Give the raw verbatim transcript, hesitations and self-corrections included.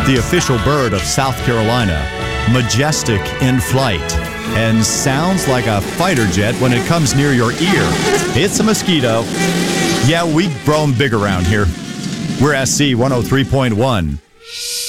the official bird of South Carolina, majestic in flight, and sounds like a fighter jet when it comes near your ear. It's a mosquito. Yeah, we grow 'em big around here. We're S C one oh three point one.